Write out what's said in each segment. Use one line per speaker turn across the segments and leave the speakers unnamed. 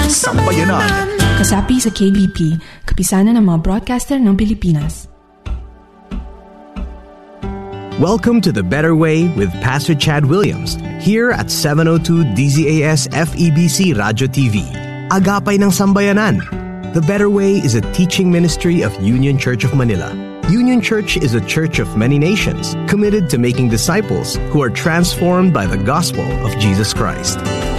Sambayanan.
Kasapi sa KBP, kapisanan ng mga broadcaster ng Pilipinas.
Welcome to The Better Way with Pastor Chad Williams here at 702 DZAS FEBC Radio TV. Agapay ng Sambayanan. The Better Way is a teaching ministry of Union Church of Manila. Union Church is a church of many nations, committed to making disciples who are transformed by the gospel of Jesus Christ.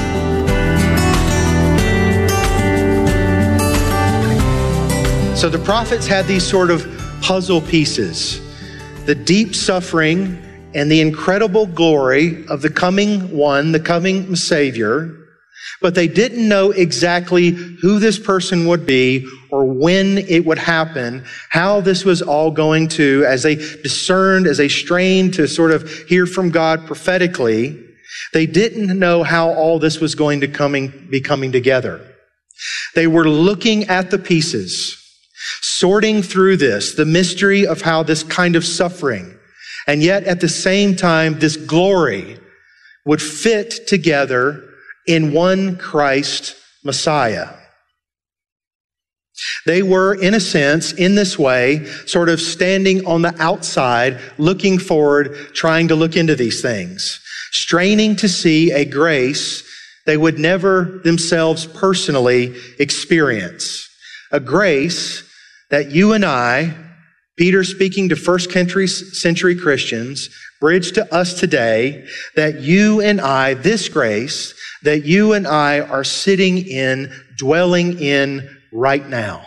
So the prophets had these sort of puzzle pieces. The deep suffering and the incredible glory of the coming one, the coming Savior, but they didn't know exactly who this person would be or when it would happen, how this was all going to, as they discerned, as they strained to sort of hear from God prophetically, they didn't know how all this was going to be coming together. They were looking at the pieces, sorting through this, the mystery of how this kind of suffering, and yet at the same time, this glory would fit together in one Christ Messiah. They were, in a sense, in this way, sort of standing on the outside, looking forward, trying to look into these things, straining to see a grace they would never themselves personally experience. A grace that you and I, Peter speaking to first century Christians, bridge to us today, that you and I, this grace, that you and I are sitting in, dwelling in right now.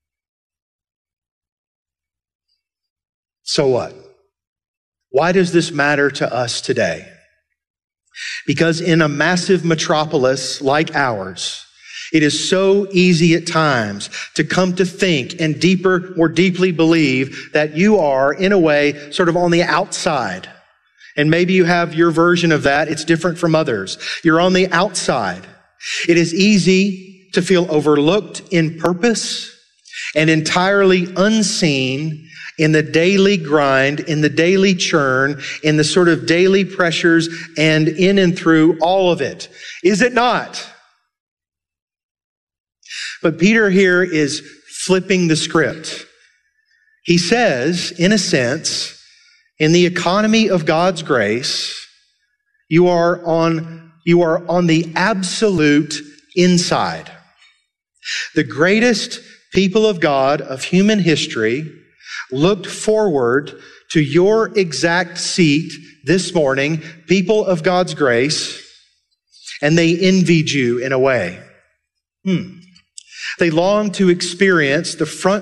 So what? Why does this matter to us today? Because in a massive metropolis like ours, it is so easy at times to come to think and more deeply believe that you are, in a way, sort of on the outside. And maybe you have your version of that. It's different from others. You're on the outside. It is easy to feel overlooked in purpose and entirely unseen in the daily grind, in the daily churn, in the sort of daily pressures and in and through all of it. Is it not? But Peter here is flipping the script. He says, in a sense, in the economy of God's grace, you are on the absolute inside. The greatest people of God of human history looked forward to your exact seat this morning, people of God's grace, and they envied you in a way. They longed to experience the front